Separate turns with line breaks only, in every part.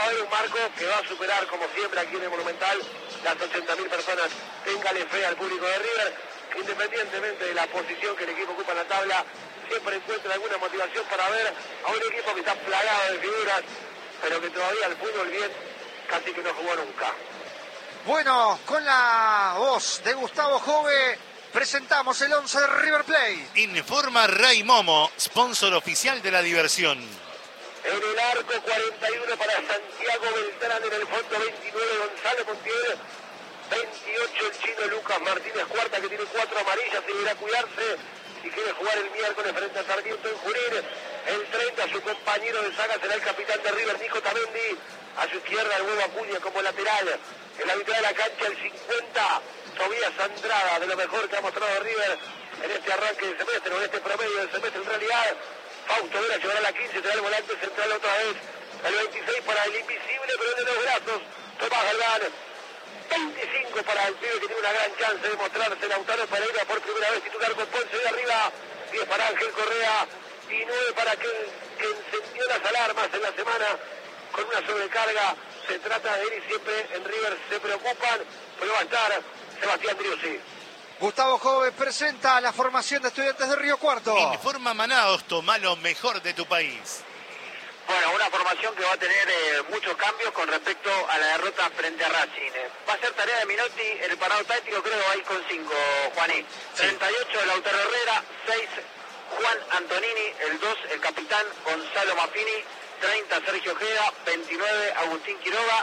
haber un marco que va a superar, como siempre aquí en el Monumental, las 80.000 personas. Téngale fe al público de River, que independientemente de la posición que el equipo ocupa en la tabla, siempre encuentra alguna motivación para ver a un equipo que está plagado de figuras, pero que todavía el fútbol bien casi que no jugó nunca.
Bueno, con la voz de Gustavo Jove, presentamos el 11 de River Plate.
Informa Ray Momo, sponsor oficial de la diversión.
En el arco 41 para Santiago Beltrán, en el fondo 29 Gonzalo Montiel, 28 el chino Lucas Martínez Cuarta, que tiene 4 amarillas, y deberá cuidarse si quiere jugar el miércoles frente a Sarmiento en Junín. El 30 su compañero de saga será el capitán de River, Nico Tamendi. A su izquierda el huevo Acuña como lateral. En la mitad de la cancha el 50 Tobías Andrada, de lo mejor que ha mostrado River en este arranque del semestre, o en este promedio del semestre en realidad. Fausto Vera llevará la 15, será el volante central otra vez. El 26 para el invisible, pero de los brazos, Tomás Galván. 25 para el pibe que tiene una gran chance de mostrarse, Lautaro Pereira por primera vez titular con Ponce de arriba. 10 para Ángel Correa y 9 para aquel que encendió las alarmas en la semana con una sobrecarga. Se trata de él y siempre en River se preocupan, pero va a estar Sebastián Driussi.
Gustavo Jove presenta la formación de Estudiantes de Río Cuarto.
Informa Manaos, toma lo mejor de tu país.
Bueno, una formación que va a tener muchos cambios con respecto a la derrota frente a Racing. Va a ser tarea de Minotti en el parado táctico, creo que va a ir con 5, Juaní. Sí. 38 Lautaro Herrera, 6 Juan Antonini, el 2 el capitán Gonzalo Maffini, 30 Sergio Ojeda, 29 Agustín Quiroga,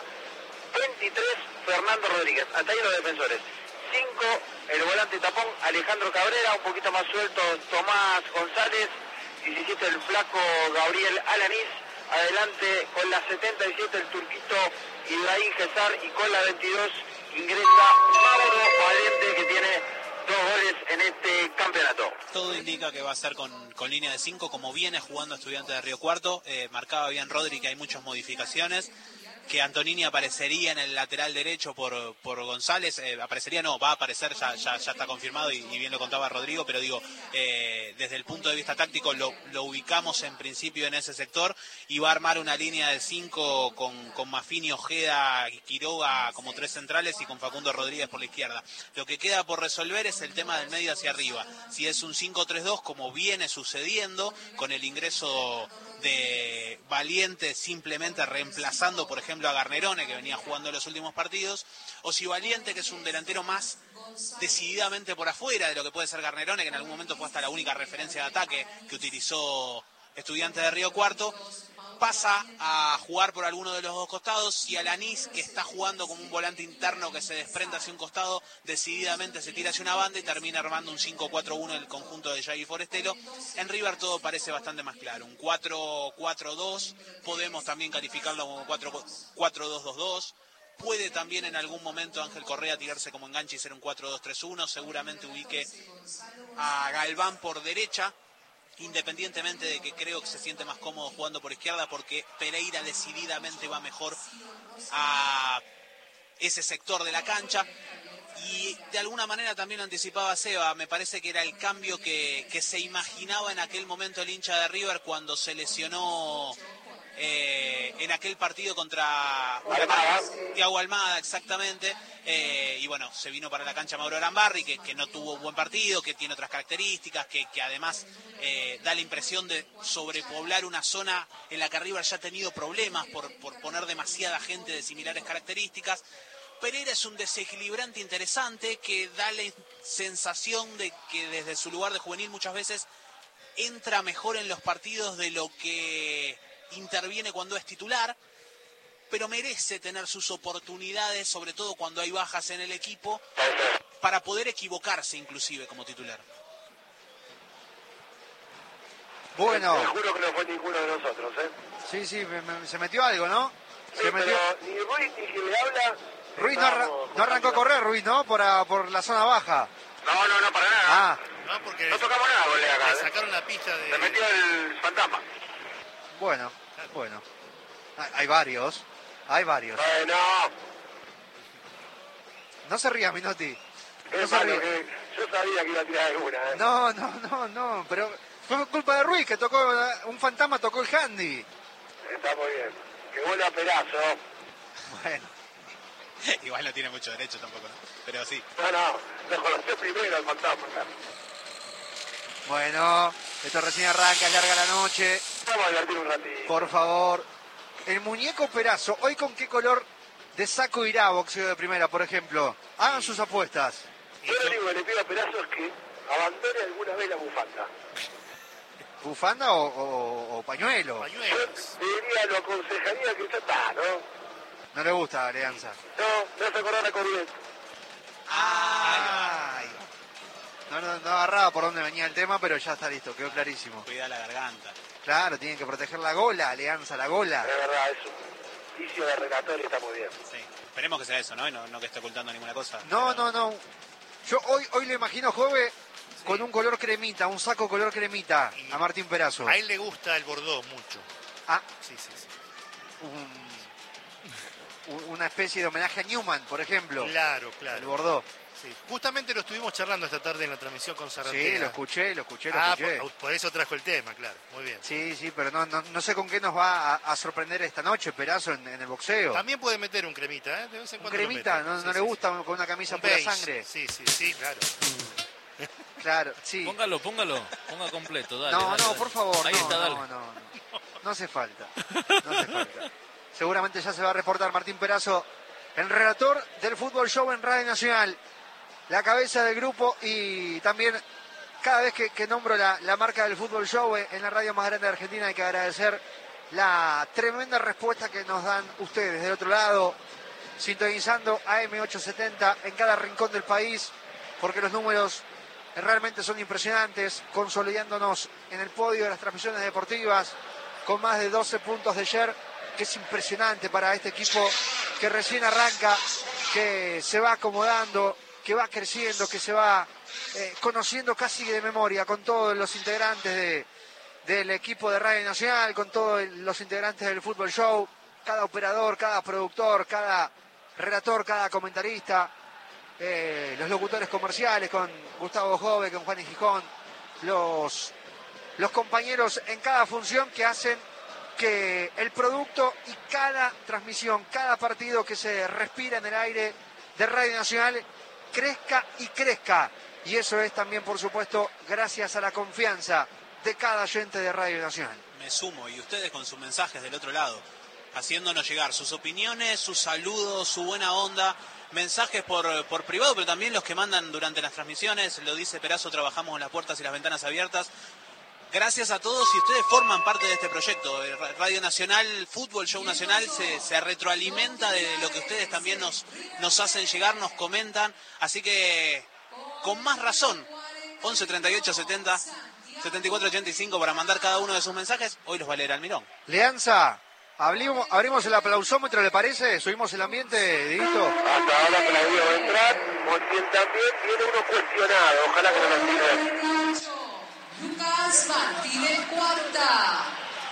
23 Fernando Rodríguez. Hasta ahí los defensores. 5 el volante tapón Alejandro Cabrera, un poquito más suelto Tomás González, 17 el flaco Gabriel Alanís. Adelante con la 77 el turquito Ibrahim Gesar, y con la 22 ingresa Mauro Valente, que tiene 2 goles en este campeonato.
Todo indica que va a ser con línea de 5, como viene jugando Estudiantes de Río Cuarto. Marcaba bien Rodri que hay muchas modificaciones, que Antonini aparecería en el lateral derecho por González. Aparecería, no, va a aparecer, ya está confirmado, y bien lo contaba Rodrigo, pero digo, desde el punto de vista táctico lo ubicamos en principio en ese sector, y va a armar una línea de 5 con Maffini, Ojeda y Quiroga como 3 centrales, y con Facundo Rodríguez por la izquierda. Lo que queda por resolver es el tema del medio hacia arriba, si es un 5-3-2 como viene sucediendo, con el ingreso de Valiente simplemente reemplazando, por ejemplo, a Garnerone, que venía jugando en los últimos partidos, o si Valiente, que es un delantero más decididamente por afuera de lo que puede ser Garnerone, que en algún momento fue hasta la única referencia de ataque que utilizó Estudiantes de Río Cuarto, pasa a jugar por alguno de los dos costados, y Alanís, que está jugando como un volante interno que se desprende hacia un costado, decididamente se tira hacia una banda y termina armando un 5-4-1 el conjunto de Jair Forestelo. En River todo parece bastante más claro, un 4-4-2, podemos también calificarlo como 4-4-2-2-2. Puede también en algún momento Ángel Correa tirarse como enganche y ser un 4-2-3-1, seguramente ubique a Galván por derecha, independientemente de que creo que se siente más cómodo jugando por izquierda, porque Pereira decididamente va mejor a ese sector de la cancha. Y de alguna manera también lo anticipaba Seba, me parece que era el cambio que se imaginaba en aquel momento el hincha de River cuando se lesionó en aquel partido contra Thiago Almada, exactamente. Y bueno, se vino para la cancha Mauro Arambarri, que no tuvo un buen partido, que tiene otras características, que además da la impresión de sobrepoblar una zona en la que River ya ha tenido problemas por poner demasiada gente de similares características. Pereira es un desequilibrante interesante que da la sensación de que desde su lugar de juvenil muchas veces entra mejor en los partidos de lo que interviene cuando es titular, pero merece tener sus oportunidades, sobre todo cuando hay bajas en el equipo, para poder equivocarse inclusive como titular.
Bueno.
Te juro que no fue ninguno de nosotros, ¿eh?
Sí, se metió algo, ¿no?
Sí, pero ni Ruiz ni quien le habla.
Ruiz no arrancó a correr, Ruiz, ¿no? Por la zona baja.
No, para nada.
No, porque
no tocamos nada, colega, acá.
Le sacaron la pista de...
Se metió el fantasma.
Bueno. Hay varios.
No.
No se ría, Minotti.
Yo sabía que iba a tirar alguna, ¿eh?
No, pero fue culpa de Ruiz, que tocó un fantasma, tocó el handy.
Está muy bien. Que vuelva Perazo.
Bueno,
Igual no tiene mucho derecho tampoco, ¿no? Pero sí.
No, lo conoció primero el fantasma.
bueno, esto recién arranca, es larga la noche.
Vamos a divertir un ratito.
Por favor. El muñeco Perazo, ¿hoy con qué color de saco irá boxeo de primera, por ejemplo? Hagan sus apuestas.
Yo lo único que le pido a Perazo es que abandone alguna vez la bufanda.
¿Bufanda o pañuelo?
Pañuelos.
Yo diría, lo aconsejaría que ya está, ¿no?
No le gusta Alianza.
No se acordó la corriente.
Ay. No agarraba por dónde venía el tema, pero ya está listo, quedó clarísimo.
Cuida la garganta.
Claro, tienen que proteger la gola, Alianza, la gola.
Es verdad, es un vicio de relatorio y está muy bien.
Sí. Esperemos que sea eso, ¿no? Y no que esté ocultando ninguna cosa.
No. Yo hoy lo imagino joven con un color cremita, un saco color cremita a Martín Perazo.
A él le gusta el bordó mucho.
Ah,
Sí.
una especie de homenaje a Newman, por ejemplo.
Claro.
El Bordeaux.
Sí. Justamente lo estuvimos charlando esta tarde en la transmisión con Sarantena.
Sí, lo escuché.
Por eso trajo el tema, claro. Muy bien.
Sí, pero no sé con qué nos va a sorprender esta noche Perazo en el boxeo.
También puede meter un cremita, ¿eh? De vez en
¿Un
cuando
cremita?
lo mete.
¿No le gusta con una camisa
Un
pura
beige.
sangre?
Sí, claro.
Claro, sí.
Póngalo, ponga completo, dale.
No,
dale.
por favor,
Ahí está, dale.
no hace falta. Seguramente ya se va a reportar Martín Perazo, el relator del Fútbol Show en Radio Nacional, la cabeza del grupo, y también cada vez que nombro la marca del Fútbol Show en la radio más grande de Argentina, hay que agradecer la tremenda respuesta que nos dan ustedes del otro lado, sintonizando AM870 en cada rincón del país, porque los números realmente son impresionantes, consolidándonos en el podio de las transmisiones deportivas con más de 12 puntos de share, que es impresionante para este equipo que recién arranca, que se va acomodando, que va creciendo, que se va conociendo casi de memoria con todos los integrantes del equipo de Radio Nacional, con todos los integrantes del Fútbol Show, cada operador, cada productor, cada relator, cada comentarista, los locutores comerciales con Gustavo Jove, con Juan y Gijón, los compañeros en cada función que hacen que el producto y cada transmisión, cada partido que se respira en el aire de Radio Nacional crezca y crezca. Y eso es también, por supuesto, gracias a la confianza de cada oyente de Radio Nacional.
Me sumo, y ustedes con sus mensajes del otro lado, haciéndonos llegar sus opiniones, sus saludos, su buena onda, mensajes por privado, pero también los que mandan durante las transmisiones. Lo dice Perazo, trabajamos con las puertas y las ventanas abiertas. Gracias a todos, y ustedes forman parte de este proyecto. Radio Nacional, Fútbol Show Nacional, se retroalimenta de lo que ustedes también nos hacen llegar, nos comentan. Así que, con más razón, 11 38 70 74 85 para mandar cada uno de sus mensajes. Hoy los va a leer Almirón.
Leanza, abrimos el aplausómetro, ¿le parece? ¿Subimos el ambiente, Dieguito?
Hasta ahora aplaudido va a entrar. Montiel también tiene uno cuestionado. Ojalá que no lo tire.
Lucas Martínez Cuarta.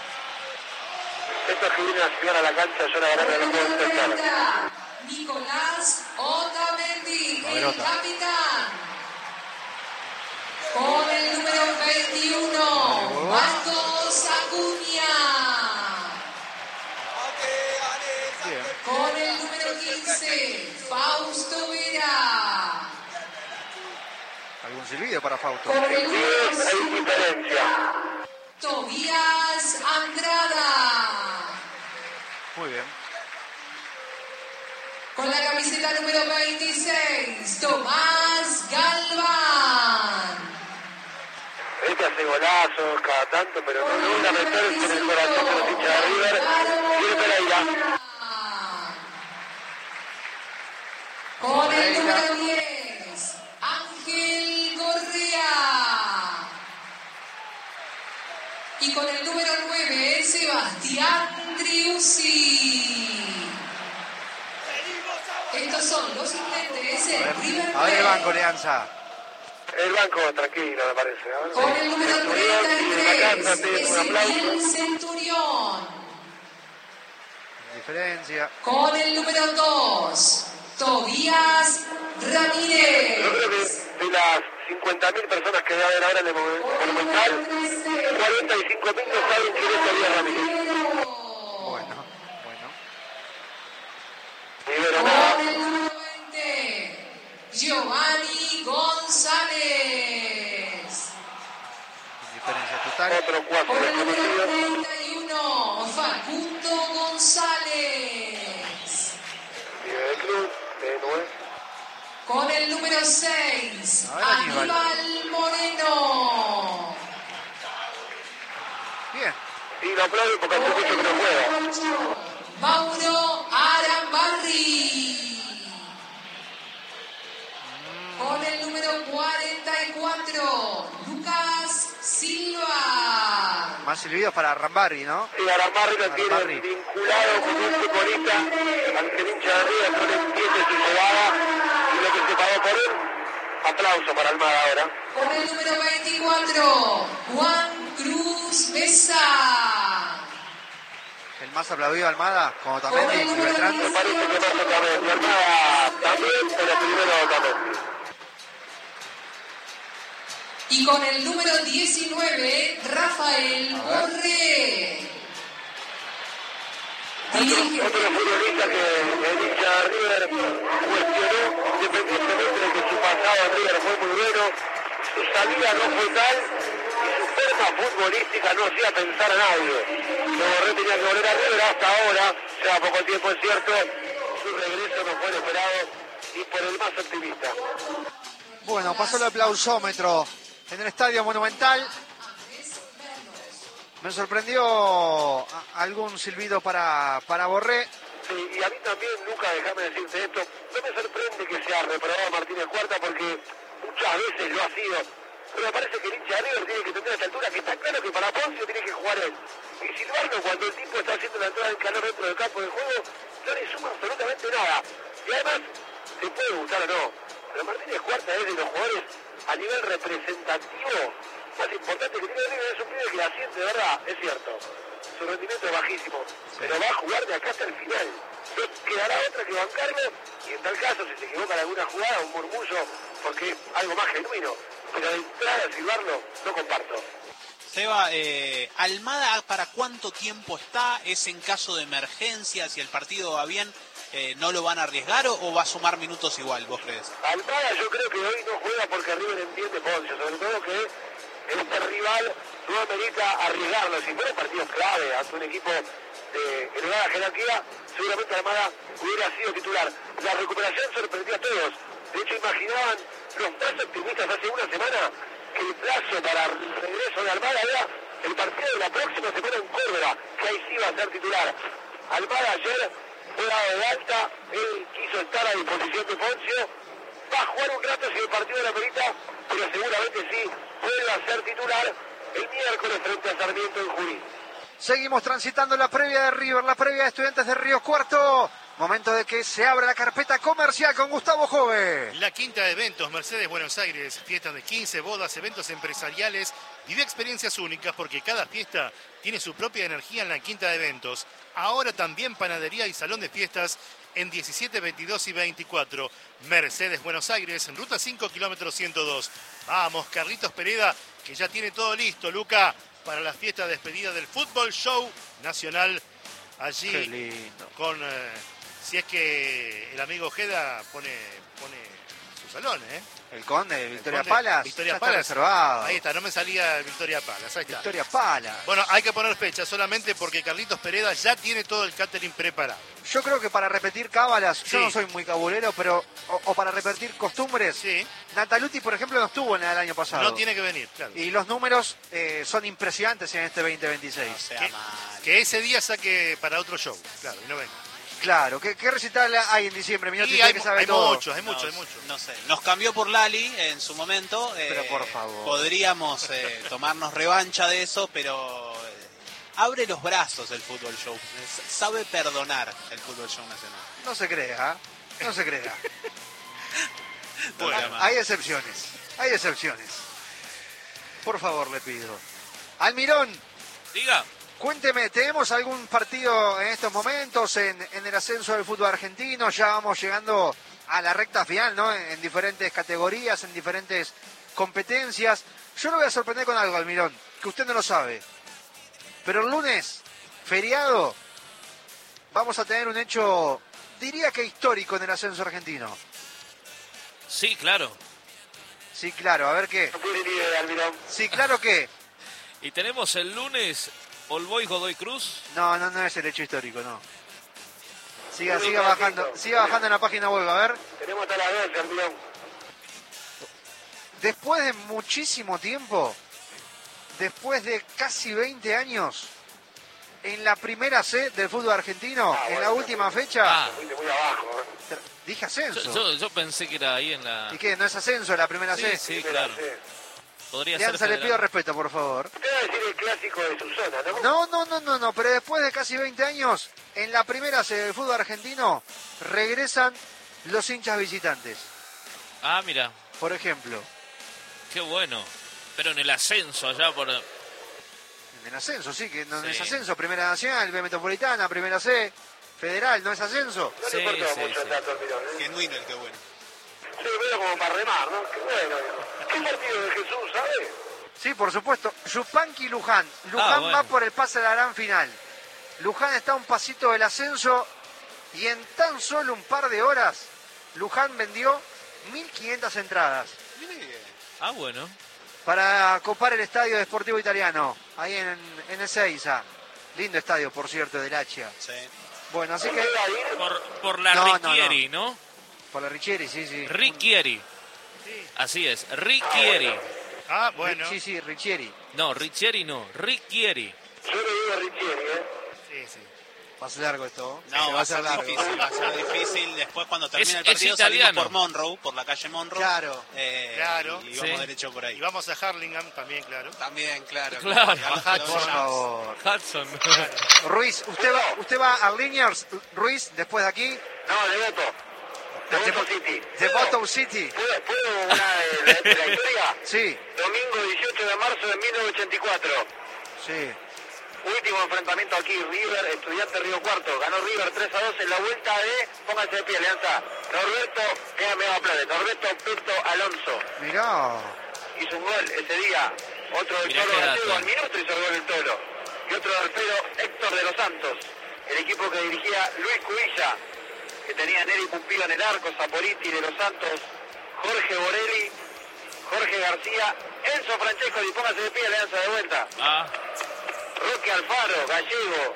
Estos que vienen a llegar a la cancha, yo la verdad que no puedo entender.
Nicolás Otamendi, el
Ota.
capitán. Con el número 21, Marcos Acuña.
Bien.
Con el número 15, Fausto Vera.
¿Algún silbido para Fausto?
Con el número
Hay diferencia.
Tobías Andrada.
Muy bien.
Con la camiseta número 26, Tomás Galván.
Este hace golazos cada tanto, pero no logra meterse en el corazón de los hinchas de River. Viene Pereira.
Con el número 10, Ángel Correa. Y con el número 9, Sebastián Driussi. Estos son los intendentes del River
A ver el banco,
Plate.
Leanza.
El banco tranquilo, me parece. A ver.
Con el número
Centurión, tiene una casa,
33,
tiene un aplauso.
Ezequiel Centurión.
Diferencia.
Con el número 2, Tobías
Yo
Ramírez.
creo que de las 50.000 personas que debe haber ahora en el Monumental, 45.000 no saben quién es Tobías Ramírez.
Bueno.
Giovanni González.
Diferencia total.
Otro cuasi
Con el número
desconocido.
31, Facundo González.
Vive de Cruz, tenue.
Con el número 6,
A ver, Aníbal.
Aníbal Moreno.
Bien.
Sí, lo aplauden porque hace mucho que no juega.
Mauro Arambarri. Con el número 44, Lucas Silva.
Más silbidos para Rambarri, ¿no?
Sí, Aramarri lo tiene
Aramarri.
vinculado con un futbolista al que el hincha de River no le entiende su jugada y lo que se pagó por él. Aplauso para Almada ahora.
Con el número 24, Juan Cruz Mesa.
El más aplaudido Almada, como
Con
también
el
y
número
Beltrán.
Me parece que más también. Mi Almada también, pero primero también.
Y con el número 19, Rafael Borré. Dirige
Otro futbolista que el hincha de River cuestionó, independientemente de que su pasado en River fue muy bueno, su salida no fue tal y su forma futbolística no hacía pensar a nadie. Que Borré tenía que volver a River hasta ahora, lleva poco tiempo es cierto, su regreso no fue el esperado y por el más optimista.
Bueno, pasó el aplausómetro en el Estadio Monumental. Me sorprendió algún silbido para Borré.
Sí, y a mí también, Lucas, déjame decirte esto, no me sorprende que sea reprobado Martínez Cuarta porque muchas veces lo ha sido, pero me parece que el hincha de River tiene que entender a esta altura que está claro que para Poncio tiene que jugar él. Y silbarlo cuando el tipo está haciendo la entrada en calor dentro del campo de juego, no le suma absolutamente nada. Y además, te puede gustar o no, pero Martínez Cuarta es de los jugadores a nivel representativo más importante que tiene River, es un pibe que la siente, de verdad, es cierto. Su rendimiento es bajísimo, pero va a jugar de acá hasta el final. No quedará otra que bancarlo y en tal caso, si se equivoca en alguna jugada, un murmullo, porque es algo más genuino. Pero de entrada a silbarlo, no comparto.
Seba, Almada, ¿para cuánto tiempo está? ¿Es en caso de emergencia? Si el partido va bien, ¿no lo van a arriesgar o va a sumar minutos igual, vos crees?
Almada yo creo que hoy no juega porque River entiende Poncio, sobre todo que este rival no amerita arriesgarlo. Si fuera un partido clave ante un equipo de elevada jerarquía, seguramente Almada hubiera sido titular. La recuperación sorprendió a todos. De hecho, imaginaban los más optimistas hace una semana que el plazo para el regreso de Almada era el partido de la próxima semana en Córdoba, que ahí sí iba a ser titular. Almada ayer fue dado de alta, él quiso estar a disposición de Poncio, va a jugar un rato si el partido de la perita, pero seguramente sí vuelve a ser titular el miércoles frente a Sarmiento en Junín.
Seguimos transitando la previa de River, la previa de Estudiantes de Río Cuarto. Momento de que se abra la carpeta comercial con Gustavo Jove.
La quinta de eventos Mercedes Buenos Aires, fiestas de 15, bodas, eventos empresariales. Vive experiencias únicas porque cada fiesta tiene su propia energía en la quinta de eventos. Ahora también panadería y salón de fiestas en 17, 22 y 24. Mercedes Buenos Aires, en ruta 5, kilómetro 102. Vamos, Carlitos Pereda, que ya tiene todo listo, Luca, para la fiesta de despedida del Fútbol Show Nacional. Allí
Qué lindo.
con... si es que el amigo Ojeda pone su salón, ¿eh?
El Conde, Victoria
Conde,
Palas,
Victoria
ya
Palas.
está reservado.
Ahí está, no me salía Victoria Palas, ahí está.
Victoria Palas.
Bueno, hay que poner fecha solamente porque Carlitos Pereda ya tiene todo el catering preparado.
Yo creo que para repetir cábalas,
Sí.
yo no soy muy cabulero, pero o para repetir costumbres,
Sí,
Nataluti, por ejemplo, no estuvo en el año pasado.
no tiene que venir, claro.
Y los números son impresionantes en este 2026.
No sea
Que,
mal.
que ese día saque para otro show, claro, y no venga.
Claro, ¿qué recital hay en diciembre? Minotti,
Y
usted
hay,
que sabe
hay
todo.
muchos, hay muchos, hay muchos.
No sé, nos cambió por Lali en su momento.
Pero por favor.
Podríamos tomarnos revancha de eso, pero abre los brazos el Fútbol Show. Sabe perdonar el Fútbol Show Nacional.
No se crea, no se crea.
No sea mal.
Hay excepciones, hay excepciones. Por favor, le pido. Almirón,
Diga.
cuénteme, ¿tenemos algún partido en estos momentos en el ascenso del fútbol argentino? Ya vamos llegando a la recta final, ¿no? En diferentes categorías, en diferentes competencias. Yo lo voy a sorprender con algo, Almirón, que usted no lo sabe. Pero el lunes, feriado, vamos a tener un hecho, diría que histórico en el ascenso argentino.
Sí, claro.
Sí, claro, a ver qué.
No tiene ni idea, Almirón.
Sí, claro qué.
Y tenemos el lunes All Boys Godoy Cruz.
No es el hecho histórico, no. Siga
Muy
bajando,
clarito.
siga bajando en la página web, a ver.
Tenemos hasta las 12, Almirón.
Después de muchísimo tiempo, después de casi 20 años, en la primera C del fútbol argentino, en la última fecha,
Fuiste muy abajo.
dije ascenso.
Yo pensé que era ahí en la...
¿Y qué? ¿No es ascenso la primera
Sí,
C?
sí, claro. Podría ser
Leanza, le pido
federal.
respeto, por favor.
Usted va a decir el clásico de su zona, ¿no?
No, pero después de casi 20 años, en la primera C del fútbol argentino, regresan los hinchas visitantes.
Ah, mira,
Por ejemplo,
qué bueno. Pero en el ascenso allá por...
en el ascenso, sí, que no
Sí.
es ascenso, Primera Nacional, B Metropolitana, Primera C, Federal, ¿no es ascenso?
No
Sí,
le importa
sí,
mucho
sí.
tanto, Almirón.
Genuino el que bueno.
Sí, medio como para remar, ¿no? Qué bueno. ¿Qué partido de Jesús, sabe?
Sí, por supuesto. Yupanqui Luján. Luján
bueno.
va por el pase a la gran final. Luján está a un pasito del ascenso y en tan solo un par de horas, Luján vendió 1.500 entradas
Ah, bueno.
para copar el estadio de Sportivo Italiano, ahí en Ezeiza. Lindo estadio, por cierto, del Hacha.
Sí.
Bueno, así que...
¿Usted va a ir?
Por la
No,
Ricchieri, ¿no?
Por la Richieri, sí.
Ricchieri. Así es, Ricchieri.
Ah, bueno.
Sí, Richieri.
No, Ricchieri no, Ricchieri.
Yo le digo a Richieri, ¿eh?
Sí.
Va a ser largo esto.
No, va a ser
largo.
difícil, va a ser difícil. Después cuando termine el
Es
partido
italiano.
salimos por Monroe, por la calle Monroe.
Claro.
Claro.
Y vamos
Sí.
derecho por ahí.
Y vamos a Harlingham también, claro.
También, claro.
Claro.
Y a los
Por
Dodgers.
favor.
Hudson.
Ruiz, usted va a Liniers, Ruiz, después de aquí,
No, de Voto. De Voto City.
de Bottom City.
¿Puedo una de la historia?
Sí,
Domingo 18 de marzo de 1984.
sí.
Último enfrentamiento aquí, River, Estudiante Río Cuarto. Ganó River 3-2 en la vuelta de, pónganse de pie, Alianza, Norberto, me va a aplaudir, Norberto Pinto Alonso.
Mirá.
Hizo un gol ese día. Otro del
Mirá
Tolo
qué
Gallego
dato.
al minuto hizo el gol del Tolo. Y otro de Alfredo Héctor de los Santos. El equipo que dirigía Luis Cubilla, que tenía Neri Pumpido en el arco, Saporiti de los Santos, Jorge Borelli, Jorge García, Enzo Francesco, y póngase de pie, Alianza de vuelta.
Ah,
Roque Alfaro, Gallego,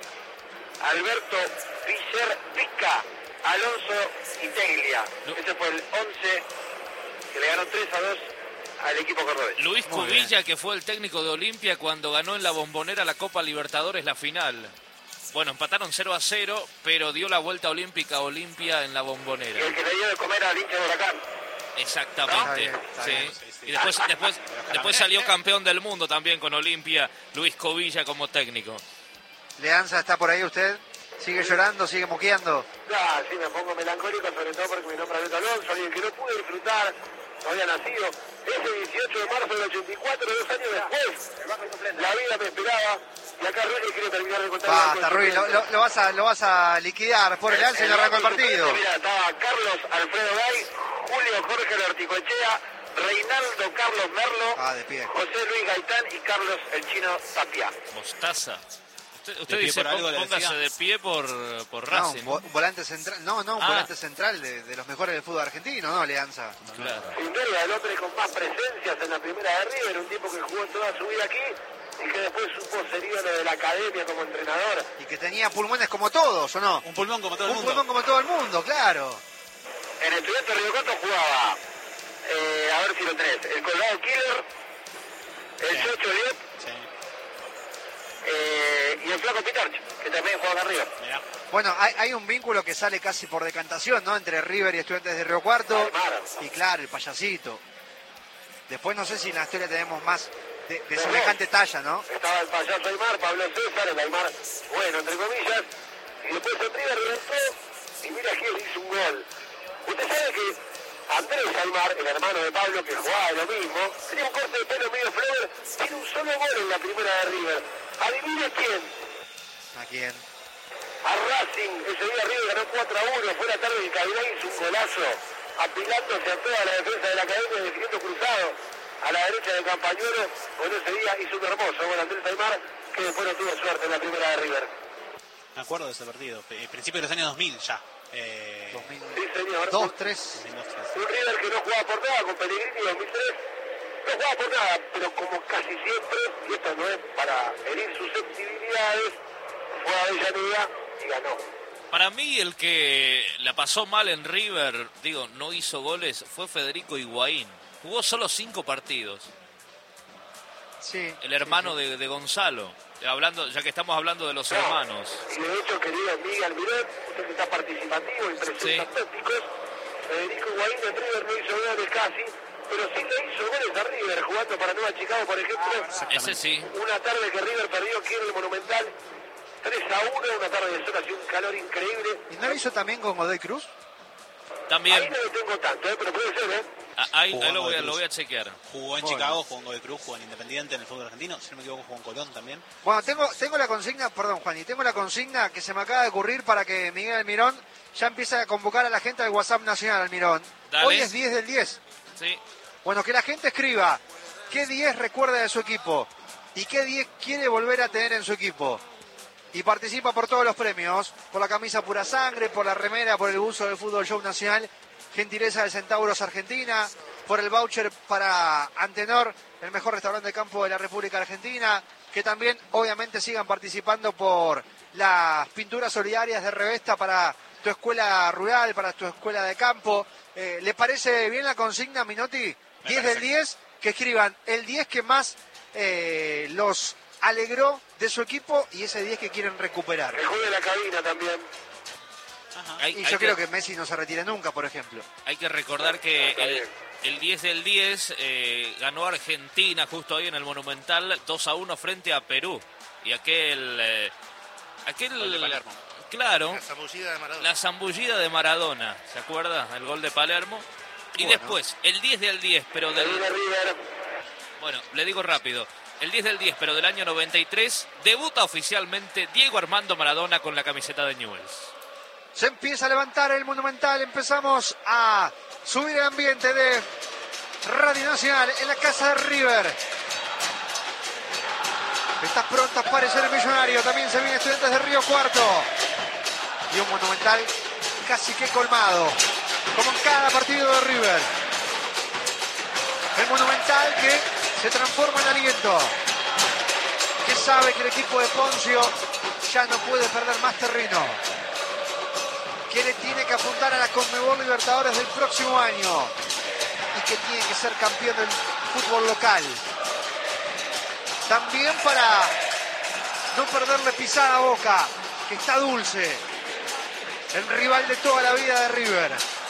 Alberto Picher Pica, Alonso y Teglia.
No.
Ese fue el 11 que le ganó 3-2 al equipo cordobés.
Luis
Muy
Cubilla, que fue el técnico de Olimpia cuando ganó en la Bombonera la Copa Libertadores la final. Bueno, empataron 0-0, pero dio la vuelta olímpica a Olimpia en la
Y
Bombonera.
el que le dio de comer al hincha de Huracán.
Exactamente.
Está bien.
Sí. Y después salió campeón del mundo también con Olimpia, Luis Cubilla como técnico.
Leanza, ¿está por ahí usted? ¿Sigue llorando? ¿Sigue moqueando?
Ah, sí, me pongo melancólico, sobre todo porque mi nombre es Beto Alonso, alguien que no pude disfrutar, no había nacido. Ese 18 de marzo del 84, 2 años después, la vida me esperaba. Y acá Ruiz quiere terminar de contar.
Basta, Ruiz, lo vas a liquidar. Por Leanza y le arrancó el partido.
Mira, estaba Carlos Alfredo Gay, Julio Jorge Lorticoechea, Reinaldo Carlos Merlo,
Ah, de pie.
José Luis Gaitán y Carlos el Chino Tapia.
Mostaza. Usted
De pie
dice,
por algo le
póngase
decía.
de pie por
No,
Racing.
un volante central. No, un
Ah.
volante central de los mejores del fútbol argentino, ¿no, Leanza?
Claro.
Sin duda, el hombre con más presencias en la primera de River, un tipo que jugó toda su vida aquí y que después supo ser ídolo de la academia como entrenador.
Y que tenía pulmones como todos, ¿o no?
Un pulmón como todo el
Un
mundo.
pulmón como todo el mundo, claro.
En Estudiante Río Cuarto jugaba, a ver si lo tenés, el Colgado Killer, el
Sí.
Chocho Liep
Sí,
y el Flaco Pitarch, que también juega acá arriba.
mirá.
Bueno, hay un vínculo que sale casi por decantación, ¿no? Entre River y Estudiantes de Río Cuarto.
Aymar.
Y claro, el payasito. Después no sé si en la historia tenemos más de
No,
semejante talla, ¿no?
Estaba el payaso Aymar, Pablo César, el Aymar, bueno, entre comillas, y después el River reventó, y mira quién hizo un gol. Usted sabe que Andrés Aymar, el hermano de Pablo, que jugaba lo mismo, tenía un corte de pelo medio flower, tiene un solo gol en la primera de River. Adivine quién.
¿A quién?
A Racing, ese día River ganó 4-1, fue la tarde de Cabilán, hizo un golazo, apilándose a toda la defensa de la academia, definiendo cruzado a la derecha del Campañuelo. Bueno, ese día hizo un hermoso gol Andrés Aymar, que después no tuvo suerte en la primera de River.
Me acuerdo de ese partido. Principio de los años 2000 ya.
2000.
Sí, señor.
2, 3.
2002, 2003.
Un River que no jugaba por nada con Pellegrini en 2003, no jugaba por nada, pero como casi siempre, y esto no es para herir susceptibilidades, fue a Avellaneda y ganó.
Para mí el que la pasó mal en River, digo, no hizo goles, fue Federico Higuaín. Jugó solo 5 partidos.
Sí.
El hermano
sí.
de Gonzalo. Hablando, ya que estamos hablando de los hermanos.
Y de hecho, querido Miguel Mirón, usted que está participativo y presenta tópicos, Federico Higuaín en River no hizo goles casi, pero sí le hizo goles a River, jugando para Nueva Chicago, por ejemplo.
Ese sí.
Una tarde que River perdió aquí en el Monumental, 3-1, una tarde de sol, hacía un calor increíble.
¿Y no lo hizo también con Godoy Cruz?
También.
Ahí no lo tengo tanto, pero puede ser,
Ahí lo voy a chequear.
Jugó en Chicago, jugó en Godoy Cruz, jugó en Independiente, en el fútbol argentino. Si no me equivoco, jugó en Colón también.
Bueno, tengo la consigna, perdón Juan, y tengo la consigna que se me acaba de ocurrir para que Miguel Almirón ya empiece a convocar a la gente al WhatsApp Nacional, Almirón.
Dale.
Hoy es 10 del 10.
Sí.
Bueno, que la gente escriba qué 10 recuerda de su equipo y qué 10 quiere volver a tener en su equipo. Y participa por todos los premios, por la camisa Pura Sangre, por la remera, por el buzo del Fútbol Show Nacional, gentileza de Centauros Argentina, por el voucher para Antenor, el mejor restaurante de campo de la República Argentina, que también obviamente sigan participando por las pinturas solidarias de Revesta para tu escuela rural, para tu escuela de campo. ¿Le parece bien la consigna, Minotti? 10 del 10, que escriban el 10 que más los alegró de su equipo y ese 10 que quieren recuperar.
Que juegue la cabina también.
Y yo creo que Messi no se retire nunca, por ejemplo.
Hay que recordar que el 10 del 10 ganó Argentina justo ahí en el Monumental 2-1 frente a Perú. Y aquel
Gol de Palermo.
Claro,
La zambullida de Maradona.
la zambullida de Maradona, ¿se acuerda? El gol de Palermo. Y
Bueno.
después, el 10 del 10, pero del...
Viene River.
Bueno, le digo rápido. El 10 del 10, pero del año 93, debuta oficialmente Diego Armando Maradona con la camiseta de Newell's.
Se empieza a levantar el Monumental, empezamos a subir el ambiente de Radio Nacional en la casa de River. Estás pronto a aparecer el Millonario, también se viene Estudiantes de Río Cuarto. Y un Monumental casi que colmado, como en cada partido de River. El Monumental que se transforma en aliento, que sabe que el equipo de Poncio ya no puede perder más terreno, que le tiene que apuntar a la Conmebol Libertadores del próximo año y que tiene que ser campeón del fútbol local. También para no perderle pisada a Boca, que está dulce, el rival de toda la vida de River.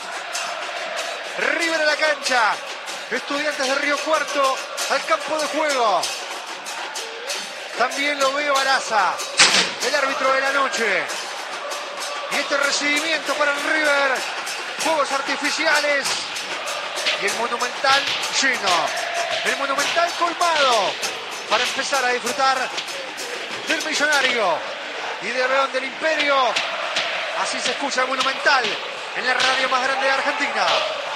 River a la cancha, Estudiantes de Río Cuarto al campo de juego. También lo veo Araza, el árbitro de la noche. Y este recibimiento para el River, fuegos artificiales y el Monumental lleno, el Monumental colmado para empezar a disfrutar del Millonario y del León del Imperio. Así se escucha el Monumental en la radio más grande de Argentina.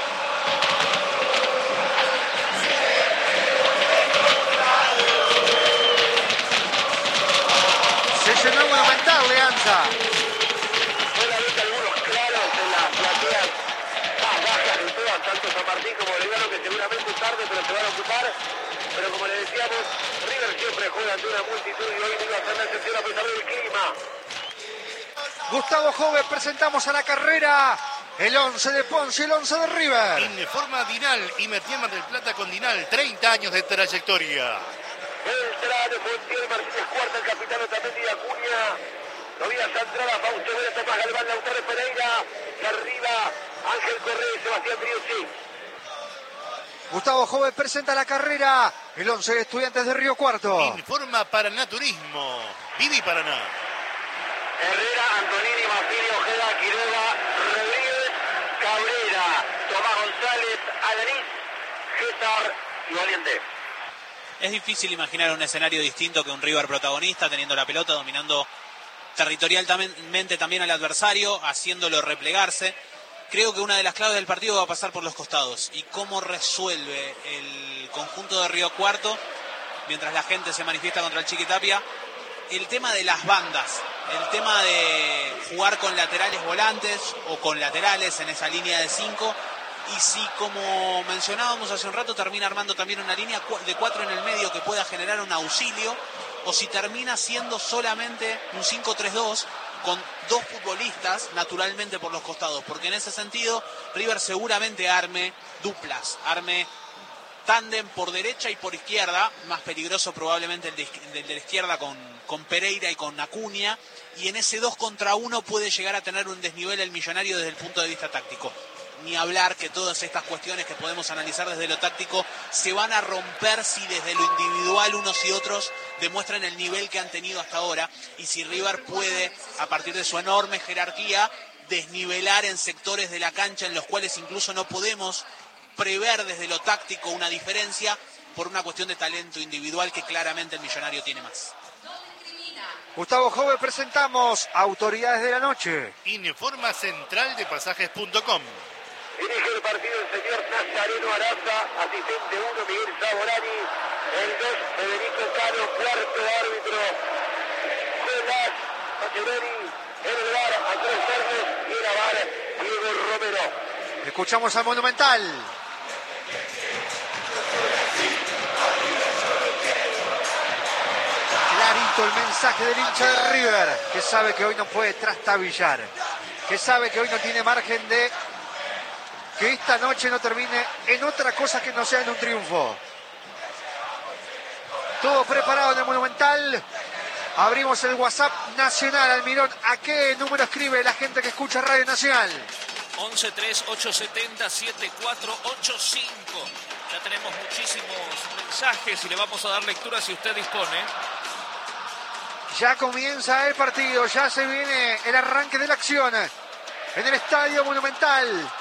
Se llenó el Monumental, Leanza.
Solamente algunos claros en las plateas más bajas de todas, tanto San Martín como Belgrano, que seguramente tarde, pero se van a ocupar. Pero como le decíamos, River siempre juega ante una multitud y hoy no iba a ser la excepción a pesar del clima.
Gustavo Jove, presentamos a la carrera el 11 de Ponce y el 11 de River.
Informa Dinal y Mertier Mar del Plata con Dinal, 30 años de trayectoria.
Beltrán, Montiel, Martínez Cuarta, el capitán Otamendi, Acuña, Tobías Andrada, Fausto Vera, Tomás Galván, Lautaro Pereira, y arriba Ángel Correa y Sebastián Driussi.
Gustavo Jove presenta la carrera el 11 de Estudiantes de Río Cuarto.
Informa Paraná Turismo. Viví Paraná.
Herrera, Antonini, Mafini, Ojeda, Quiroga, Rodríguez, Cabrera, Tomás González, Alanís, César y Valiente.
Es difícil imaginar un escenario distinto que un River protagonista, teniendo la pelota, dominando territorialmente también al adversario, haciéndolo replegarse. Creo que una de las claves del partido va a pasar por los costados y cómo resuelve el conjunto de Río Cuarto, mientras la gente se manifiesta contra el Chiquitapia, el tema de las bandas, el tema de jugar con laterales volantes o con laterales en esa línea de 5 Y si, como mencionábamos hace un rato, termina armando también una línea de 4 en el medio que pueda generar un auxilio, o si termina siendo solamente un 5-3-2 con 2 futbolistas naturalmente por los costados, porque en ese sentido River seguramente arme duplas, arme tándem por derecha y por izquierda, más peligroso probablemente el de la izquierda con Pereira y con Acuña, y en ese 2 contra 1 puede llegar a tener un desnivel el Millonario desde el punto de vista táctico. Ni hablar que todas estas cuestiones que podemos analizar desde lo táctico se van a romper si desde lo individual unos y otros demuestran el nivel que han tenido hasta ahora, y si River puede, a partir de su enorme jerarquía, desnivelar en sectores de la cancha en los cuales incluso no podemos prever desde lo táctico una diferencia por una cuestión de talento individual que claramente el Millonario tiene más.
Gustavo Jove, presentamos Autoridades de la Noche.
Informa centraldepasajes.com.
Dirige el partido el señor Nazareno Araza, asistente 1 Miguel Saborani, el 2 Federico Cano, cuarto árbitro Jolas Macheroni, en el VAR Andrés Cernes y en la VAR Diego Romero.
Escuchamos al Monumental. Clarito el mensaje del hincha de River, que sabe que hoy no puede trastabillar, que sabe que hoy no tiene margen de que esta noche no termine en otra cosa que no sea en un triunfo. Todo preparado en el Monumental. Abrimos el WhatsApp nacional, Almirón. ¿A qué número escribe la gente que escucha Radio Nacional?
11-3-870-7485. Ya tenemos muchísimos mensajes y le vamos a dar lectura si usted dispone.
Ya comienza el partido, ya se viene el arranque de la acción en el Estadio Monumental.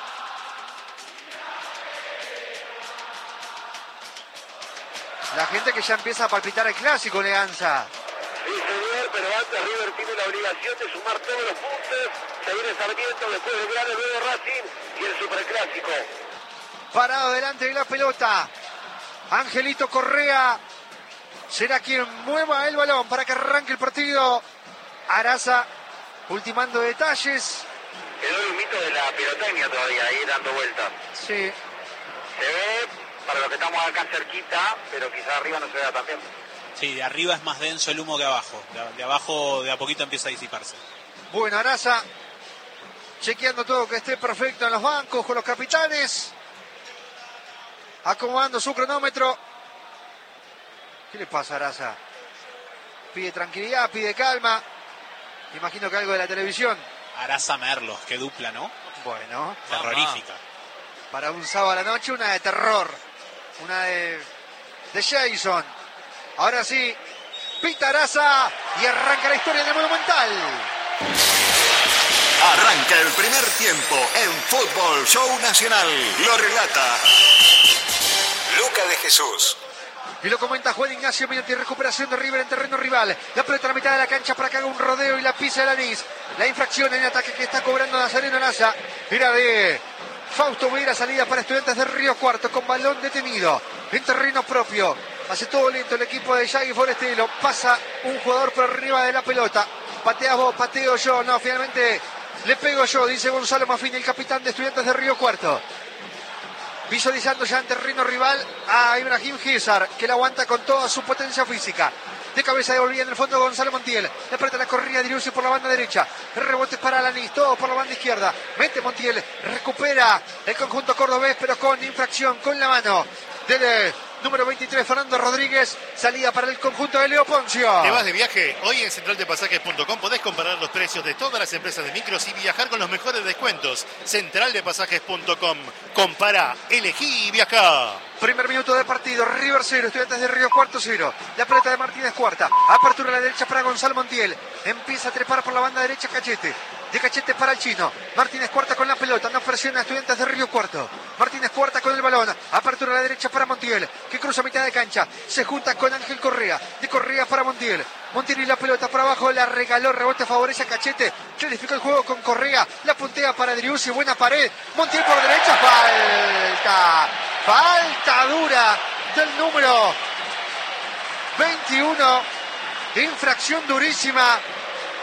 La gente que ya empieza a palpitar el clásico, Leanza.
Sí, señor, pero antes River tiene la obligación de sumar todos los puntos. Se viene Sarmiento, después de Grande, luego Racing y el Superclásico.
Parado delante de la pelota, Angelito Correa será quien mueva el balón para que arranque el partido. Araza ultimando detalles.
Quedó el mito de la pirotecnia todavía ahí dando vueltas.
Sí.
Se ve para los que estamos acá cerquita, pero quizás arriba no se vea tan bien.
Sí, de arriba es más denso el humo que abajo. De abajo de a poquito empieza a disiparse.
Bueno, Araza chequeando todo que esté perfecto en los bancos con los capitanes. Acomodando su cronómetro. ¿Qué le pasa a Araza? Pide tranquilidad, pide calma. Imagino que algo de la televisión.
Araza Merlos, qué dupla, ¿no?
Bueno.
Terrorífica.
Para un sábado a la noche, una de terror. Una de Jason. Ahora sí, pita Araza y arranca la historia del Monumental.
Arranca el primer tiempo en Fútbol Show Nacional. Lo relata Luca de Jesús.
Y lo comenta Juan Ignacio Minotti. Recuperación de River en terreno rival. La pelota a la mitad de la cancha para que haga un rodeo y la pisa el anís. La infracción en ataque que está cobrando Nazareno Araza era de Fausto Vera. Salida para Estudiantes de Río Cuarto con balón detenido en terreno propio. Hace todo lento el equipo de Yagui Forestelo. Pasa un jugador por arriba de la pelota. Pateas vos, pateo yo. No, finalmente le pego yo, dice Gonzalo Mafini, el capitán de Estudiantes de Río Cuarto. Visualizando ya en terreno rival a Ibrahim Gizar, que la aguanta con toda su potencia física. De cabeza devolvía en el fondo Gonzalo Montiel. Le pelota la corrida de Iriusi por la banda derecha. El rebote para Alanis, todo por la banda izquierda. Mete Montiel, recupera el conjunto cordobés, pero con infracción, con la mano del número 23, Fernando Rodríguez. Salida para el conjunto de Leo Poncio.
¿Te vas de viaje? Hoy en centraldepasajes.com podés comparar los precios de todas las empresas de micros y viajar con los mejores descuentos. Centraldepasajes.com. Compara, elegí y viajá.
Primer minuto de partido, River 0, Estudiantes de Río Cuarto 0. La pelota de Martínez Cuarta. Apertura a la derecha para Gonzalo Montiel. Empieza a trepar por la banda derecha Cachete. De Cachete para el chino. Martínez Cuarta con la pelota. No presiona a Estudiantes de Río Cuarto. Martínez Cuarta con el balón. Apertura a la derecha para Montiel, que cruza mitad de cancha. Se junta con Ángel Correa. De Correa para Montiel. Montiel y la pelota para abajo. La regaló. Rebote favorece a Cachete. Clarificó el juego con Correa. La puntea para Driussi. Buena pared. Montiel por derecha. Falta. Falta dura del número 21. Infracción durísima